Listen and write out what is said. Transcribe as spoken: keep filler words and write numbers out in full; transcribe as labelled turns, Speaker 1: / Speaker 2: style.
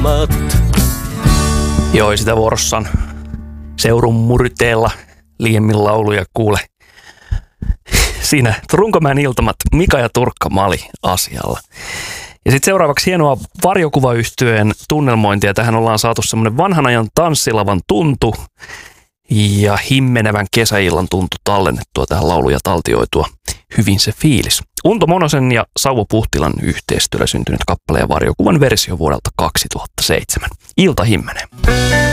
Speaker 1: Joo, sitä vuorossaan Seurun murteella liiemmin lauluja kuule. Siinä Runkomäen iltamat Mika ja Turkka Mali asialla. Ja sitten seuraavaksi hienoa varjokuvayhtyeen tunnelmointia. Tähän ollaan saatu semmoinen vanhan ajan tanssilavan tuntu ja himmenevän kesäillan tuntu tallennettua tähän lauluja taltioitua. Hyvin se fiilis. Unto Monosen ja Sauvo Puhtilan yhteistyöllä syntynyt kappale ja varjokuvan versio vuodelta kaksituhattaseitsemän. Ilta himmenee.